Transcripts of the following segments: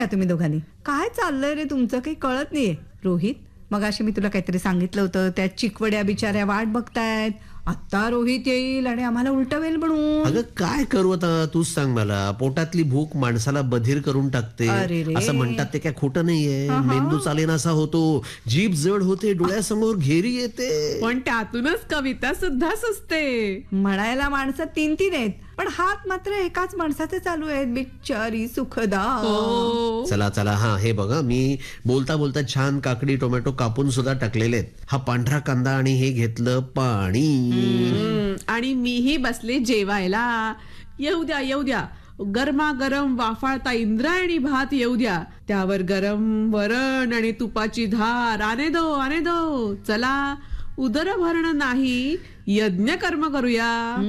तुम्ही दोघांनी काय चाललंय रे तुमचं, काही कळत नाहीये. रोहित, मगाशी मी तुला काहीतरी सांगितलं होतं, त्या चिकवड्या बिचाऱ्या वाट बघतायत. आता रोहित येईल आणि आम्हाला उलटवेल म्हणून. अगं काय करू आता, तूच सांग मला. पोटातली भूक माणसाला बधीर करून टाकते अरे रे. असं म्हणतात, ते काय खोटं नाहीये. मेंदू चालेनासा होतो, जीभ जड होते, डोळ्यासमोर घेरी येते. पण त्यातूनच कविता सुद्धा सुचते. म्हणायला माणसं तीन तीन आहेत, पण हात मात्र एकाच माणसाचे चालू आहेत. बिचारी सुखदा. हो. चला चला, हा हे बघा, मी बोलता बोलता छान काकडी टोमॅटो कापून सुद्धा टाकलेले आहेत. हा पांढरा कांदा आणि हे घेतलं पाणी. आणि मीही बसले जेवायला. येऊ द्या येऊ द्या, गरमागरम वाफाळता इंद्रायणी भात येऊ द्या, त्यावर गरम वरण आणि तुपाची धार. आने दो चला, उदर भरणं नाही, यज्ञ कर्म करूया.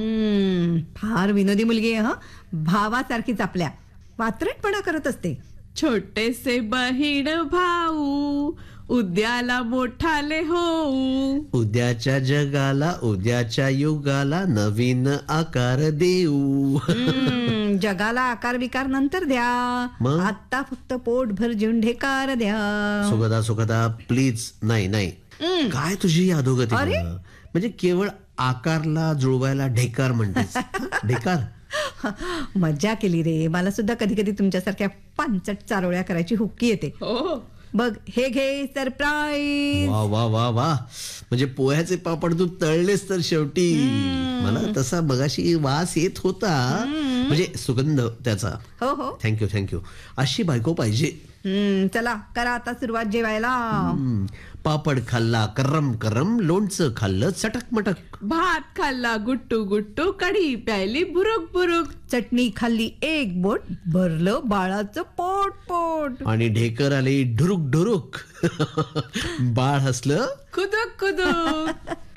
फार विनोदी मुलगी आहे हा. भावासारखीच आपल्या वात्रटपणा करत असते. छोटेसे बहीण भाऊ, उद्याला मोठाले होऊ. उद्याच्या जगाला, उद्याच्या युगाला नवीन आकार देऊ. जगाला आकार विकार नंतर द्या, मग? आता फक्त पोटभर जिंढेकार द्या. सुगदा प्लीज. नाही नाही, काय तुझी अधोगती अरे? गं? म्हणजे केवळ आकारला जुळवायला ढेकार म्हणतेस? ढेकार. मज्जा केली रे. मला सुद्धा कधी कधी तुमच्यासारख्या पांचट चारोळ्या करायची हुक्की येते. हो. बघ हे घे सरप्राईज. वा वा वा वा, म्हणजे पोह्याचे पापड तू तळलेस तर शेवटी. मला तसा मगाशी वास येत होता, म्हणजे सुगंध त्याचा. हो हो. थँक्यू. अशी बायको पाहिजे. चला करा आता सुरुवात जेवायला. पापड खाल्ला करम करम, लोणचं खाल्लं चटक मटक, भात खाल्ला गुट्टू गुट्टू, कढी प्यायली बुरुक बुरुक, चटणी खाल्ली एक बोट, भरलं बाळाचं पोट पोट. आणि ढेकर आले ढुरुक ढुरुक. बाळ हसलं कुदुक कुदुक.